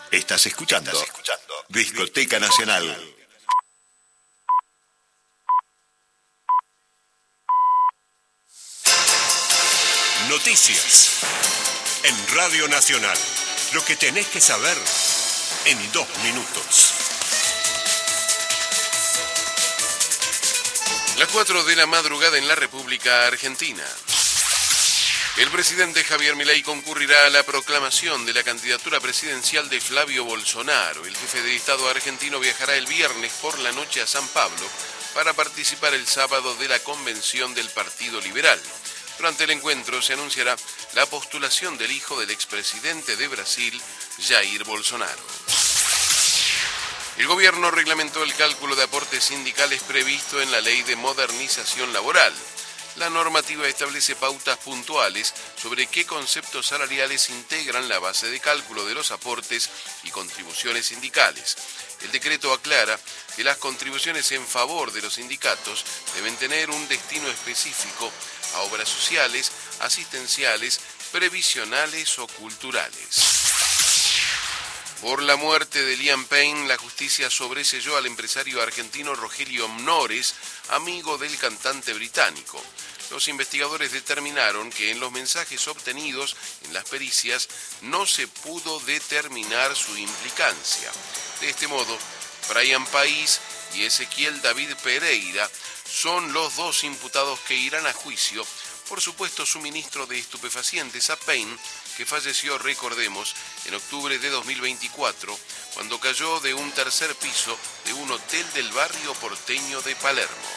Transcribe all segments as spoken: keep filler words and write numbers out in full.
Estás escuchando, Estás escuchando Discoteca Nacional. Noticias en Radio Nacional. Lo que tenés que saber en dos minutos. Las cuatro de la madrugada en la República Argentina. El presidente Javier Milei concurrirá a la proclamación de la candidatura presidencial de Flavio Bolsonaro. El jefe de Estado argentino viajará el viernes por la noche a San Pablo para participar el sábado de la convención del Partido Liberal. Durante el encuentro se anunciará la postulación del hijo del expresidente de Brasil, Jair Bolsonaro. El gobierno reglamentó el cálculo de aportes sindicales previsto en la Ley de Modernización Laboral. La normativa establece pautas puntuales sobre qué conceptos salariales integran la base de cálculo de los aportes y contribuciones sindicales. El decreto aclara que las contribuciones en favor de los sindicatos deben tener un destino específico a obras sociales, asistenciales, previsionales o culturales. Por la muerte de Liam Payne, la justicia sobreseyó al empresario argentino Rogelio Mnores, amigo del cantante británico. Los investigadores determinaron que en los mensajes obtenidos en las pericias no se pudo determinar su implicancia. De este modo, Brian País y Ezequiel David Pereira son los dos imputados que irán a juicio por supuesto suministro de estupefacientes a Payne, que falleció, recordemos, en octubre de dos mil veinticuatro, cuando cayó de un tercer piso de un hotel del barrio porteño de Palermo.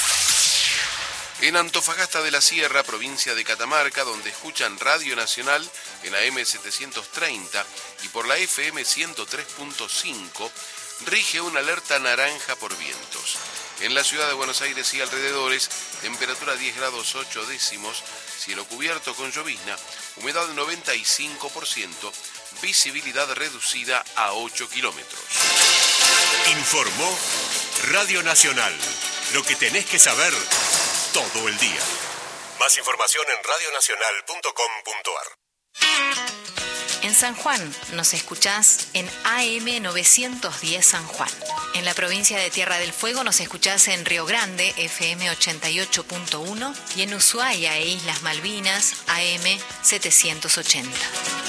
En Antofagasta de la Sierra, provincia de Catamarca, donde escuchan Radio Nacional en la eme setecientos treinta y por la efe eme ciento tres punto cinco, rige una alerta naranja por vientos. En la ciudad de Buenos Aires y alrededores, temperatura diez grados ocho décimos, cielo cubierto con llovizna, humedad noventa y cinco por ciento, visibilidad reducida a ocho kilómetros. Informó Radio Nacional. Lo que tenés que saber todo el día. Más información en radio nacional punto com punto a r. En San Juan nos escuchás en A M novecientos diez San Juan. En la provincia de Tierra del Fuego nos escuchás en Río Grande, efe eme ochenta y ocho punto uno, y en Ushuaia e Islas Malvinas, A M setecientos ochenta.